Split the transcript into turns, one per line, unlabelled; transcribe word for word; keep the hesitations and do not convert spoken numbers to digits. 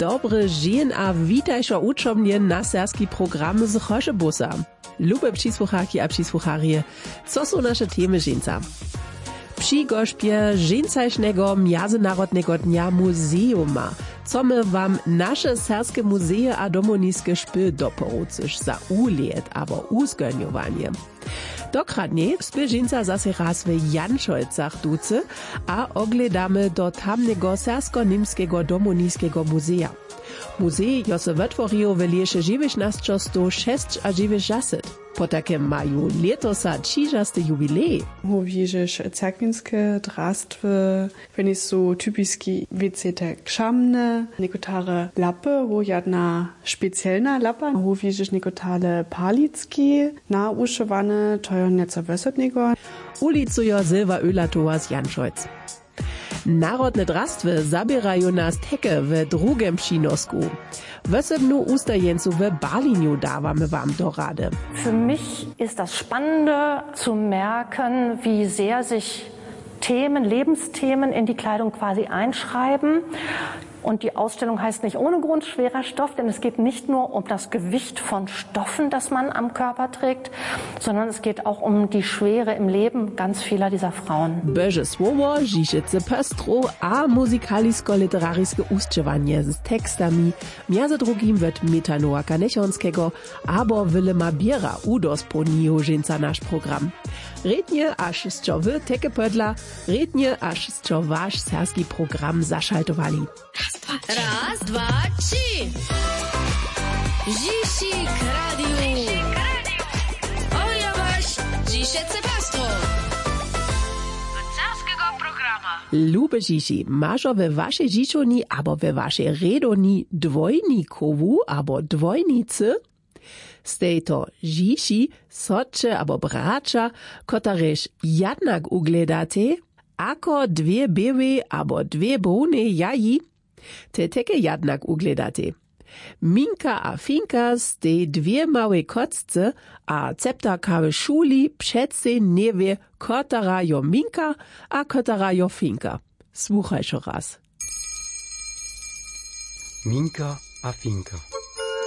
dobry dzień, a witajcie uczomnie na serski program z Choszebusa. Lube przysłuchaki a przysłucharie, co są nasze temy żeńca? Przy gospie żeńcajsznego Międzynarodnego Dnia Muzeuma, co my wam nasze serskie muzeje a domoniskie szpy doporuczysz za uliet albo uzgönjowanie. Dokradnie spy żeńca zase raz w Janczojcach duce, a ogledamy do tamnego sersko-niemskiego domoniskiego muzea. Muzej jo se wytworzył w liesze dziewiętnaście sześć a dziewięćdziesiąt. Po takim maju letosa trzydziesty jubilej.
Mówisz cerkwinskie drastwy, wenn są typiski wiecete krzamne, niekotare lapy, wo jedna specjalna lapa, mówisz niekotare palicki, na uszywane, to jo nieco wysotnego.
Ulicujo Silva Ölatowa z Janczojc. Narodne drastwy zabierają nas teke w drugim przynosku. Wesebnu ustajencu w Berlinu dawamy wam do rady.
Für mich ist das Spannende zu merken, wie sehr sich Themen, Lebensthemen in die Kleidung quasi einschreiben. Und die Ausstellung heißt nicht ohne Grund schwerer Stoff, denn es geht nicht nur um das Gewicht von Stoffen, das man am Körper trägt, sondern es geht auch um die Schwere im Leben ganz vieler dieser Frauen.
Boże słowo, żiszyce pestro, a muzykalisko-literariskie ustrzewanie z tekstami, między drugim wird Metanoa Kanechonskiego, abo Willema Biera udosponiju żeńca nasz program. Rednie aż z čo wy teke pödla, rednie aż z čo wasz serski program zaszaltowali.
Raz, dwa, trzy. Zisik Radio. Oja wasz, dzisiece pastro. Carskiego programa.
Lube Zishi, maszo we wasze dziczoni, abo we wasze redoni dwojnikowu, abo dwojnicy? Stej to Zishi, socze abo bracia, kotareż jednak ugledate, ako dwie bewe abo dwie brune jaji, te teke jednak ugledate. Minka a Finka ste dwie małe kocce, a cepta w szuli przece nie wie, kotara jo Minka, a kotara jo Finka. Słuchaj schon raz.
Minka a Finka.